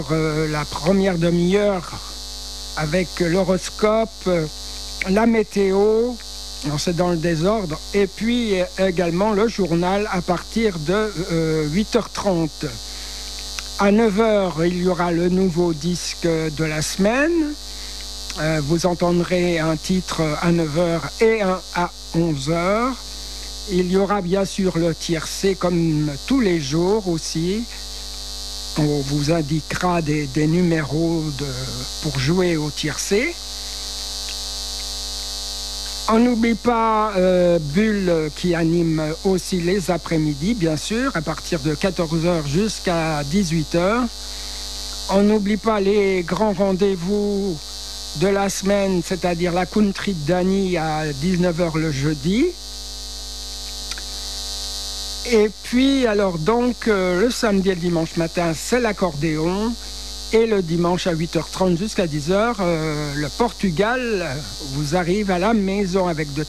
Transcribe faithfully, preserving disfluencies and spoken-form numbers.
euh, la première demi-heure avec l'horoscope, euh, la météo, non, c'est dans le désordre, et puis euh, également le journal à partir de euh, huit heures trente. À neuf heures, il y aura le nouveau disque de la semaine. Euh, vous entendrez un titre à neuf heures et un à onze heures. Il y aura bien sûr le tiercé comme tous les jours aussi. On vous indiquera des, des numéros de, pour jouer au tiercé. On n'oublie pas euh, Bulle qui anime aussi les après-midi, bien sûr, à partir de quatorze heures jusqu'à dix-huit heures. On n'oublie pas les grands rendez-vous de la semaine, c'est-à-dire la country de Dany à dix-neuf heures le jeudi. Et puis, alors donc, euh, le samedi et le dimanche matin, c'est l'accordéon. Et le dimanche à huit heures trente jusqu'à dix heures, euh, le Portugal vous arrive à la maison avec de